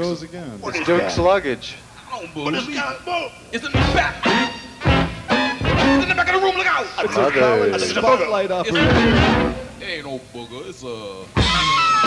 goes again. It's Duke's luggage. I don't believe it. It's in the back. It's in the back of the room. Look out. Another Spotlight operator. It ain't no booger. It's a...